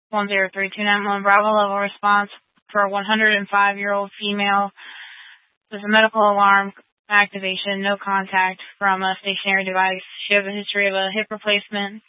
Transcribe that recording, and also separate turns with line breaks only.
103-291 Bravo level response for a 105-year-old female with a medical alarm activation, no contact from a stationary device. She has a history of a hip replacement.